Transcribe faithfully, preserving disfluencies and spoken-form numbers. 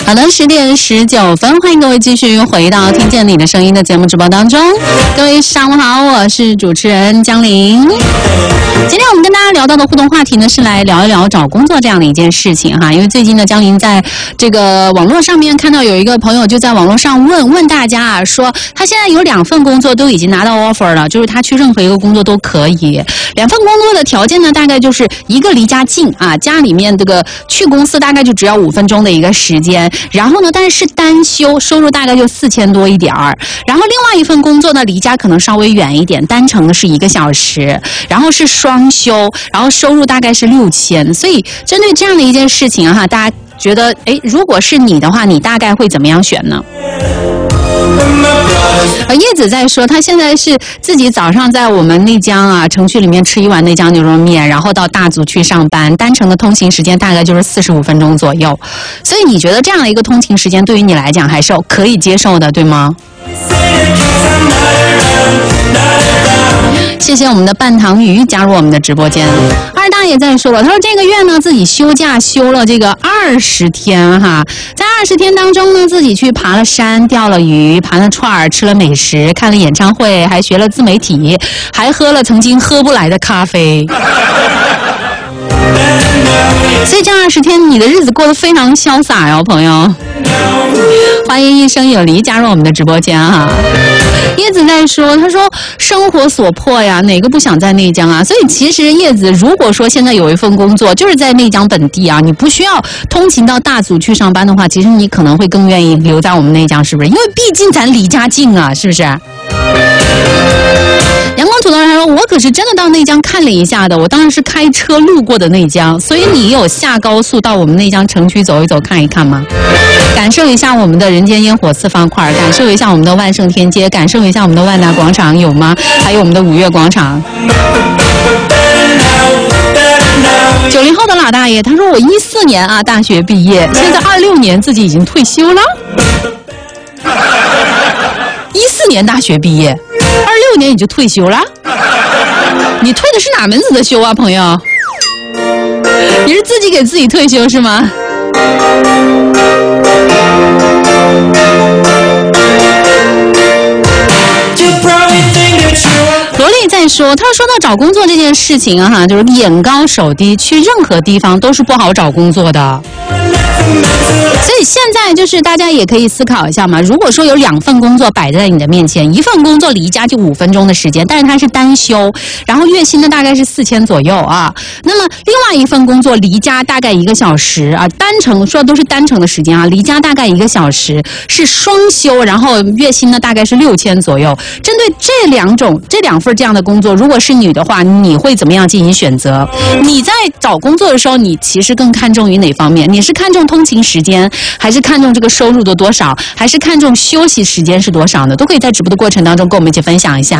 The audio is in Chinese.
好的，十点十九分，欢迎各位继续回到听见你的声音的节目直播当中。各位上午好，我是主持人江玲。今天我们跟大家聊到的互动话题呢，是来聊一聊找工作这样的一件事情哈。因为最近呢，江玲在这个网络上面看到有一个朋友就在网络上问问大家啊，说他现在有两份工作都已经拿到 offer 了，就是他去任何一个工作都可以。两份工作的条件呢，大概就是一个离家近啊，家里面这个去公司大概就只要五分钟的一个时间，然后呢，但是单休，收入大概就四千多一点儿。然后另外一份工作呢，离家可能稍微远一点，单程是一个小时，然后是双休，然后收入大概是六千。所以针对这样的一件事情哈，大家觉得，哎，如果是你的话，你大概会怎么样选呢？而叶子在说，他现在是自己早上在我们内江啊城区里面吃一碗内江牛肉面，然后到大足去上班，单程的通勤时间大概就是四十五分钟左右。所以你觉得这样的一个通勤时间对于你来讲还是可以接受的，对吗？谢谢我们的半糖鱼加入我们的直播间。二大爷在说了，他说这个月呢自己休假休了这个二十天哈，在二十天当中呢，自己去爬了山、钓了鱼、盘了串儿、吃了美食、看了演唱会，还学了自媒体，还喝了曾经喝不来的咖啡。所以这二十天你的日子过得非常潇洒哟，朋友。欢迎一生有离加入我们的直播间哈。叶子在说，他说生活所迫呀，哪个不想在内江啊？所以其实叶子如果说现在有一份工作就是在内江本地啊，你不需要通勤到大足去上班的话，其实你可能会更愿意留在我们内江，是不是？因为毕竟咱离家近啊，是不是？阳光土豆人说，我可是真的到内江看了一下的，我当然是开车路过的内江，所以你有下高速到我们内江城区走一走看一看吗？感受一下我们的人间烟火四方块，感受一下我们的万盛天街，感受一下我们的万达广场，有吗？还有我们的五月广场。九零后的老大爷他说，我一四年啊大学毕业，现在二六年自己已经退休了。一四年大学毕业，二六年你就退休了？你退的是哪门子的休啊，朋友？你是自己给自己退休是吗？罗丽在说，他说到找工作这件事情啊，哈，就是眼高手低，去任何地方都是不好找工作的。所以现在就是大家也可以思考一下嘛，如果说有两份工作摆在你的面前，一份工作离家就五分钟的时间，但是它是单休，然后月薪呢大概是四千左右啊。那么另外一份工作离家大概一个小时啊，单程说的都是单程的时间啊，离家大概一个小时，是双休，然后月薪呢大概是六千左右。针对这两种这两份这样的工作，如果是你的话，你会怎么样进行选择？你在找工作的时候，你其实更看重于哪方面？你是看重通勤时间，还是看重这个收入的多少，还是看重休息时间是多少呢？都可以在直播的过程当中跟我们一起分享一下。